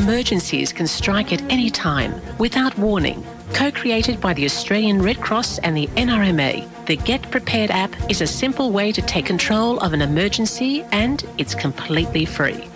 emergencies can strike at any time, without warning. Co-created by the Australian Red Cross and the NRMA, the Get Prepared app is a simple way to take control of an emergency, and it's completely free.